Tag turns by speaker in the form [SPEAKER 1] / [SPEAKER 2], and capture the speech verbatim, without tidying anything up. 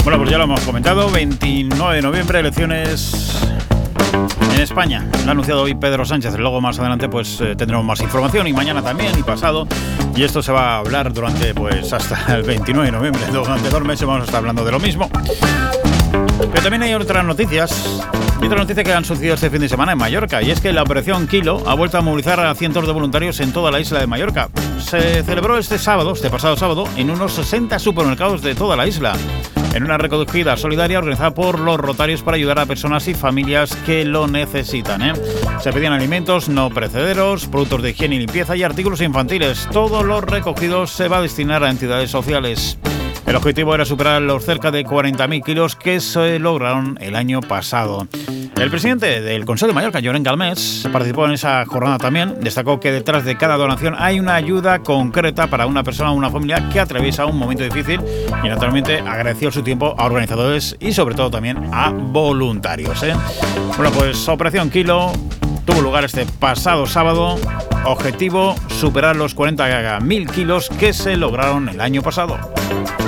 [SPEAKER 1] Bueno, pues ya lo hemos comentado, veintinueve de noviembre, elecciones en España. Lo ha anunciado hoy Pedro Sánchez. Luego más adelante pues eh, tendremos más información, y mañana también, y pasado. Y esto se va a hablar durante pues hasta el veintinueve de noviembre. Durante dos meses vamos a estar hablando de lo mismo. Pero también hay otras noticias. Y otra noticia que han sucedido este fin de semana en Mallorca, y es que la Operación Kilo ha vuelto a movilizar a cientos de voluntarios en toda la isla de Mallorca. Se celebró este sábado, este pasado sábado, en unos sesenta supermercados de toda la isla, en una recogida solidaria organizada por los Rotarios para ayudar a personas y familias que lo necesitan, ¿eh? Se pedían alimentos no perecederos, productos de higiene y limpieza y artículos infantiles. Todos los recogidos se va a destinar a entidades sociales. El objetivo era superar los cerca de cuarenta mil kilos que se lograron el año pasado. El presidente del Consell de Mallorca, Llorenç Galmés, participó en esa jornada también. Destacó que detrás de cada donación hay una ayuda concreta para una persona o una familia que atraviesa un momento difícil, y naturalmente agradeció su tiempo a organizadores y sobre todo también a voluntarios, ¿eh? Bueno, pues Operación Kilo tuvo lugar este pasado sábado. Objetivo, superar los cuarenta mil kilos que se lograron el año pasado.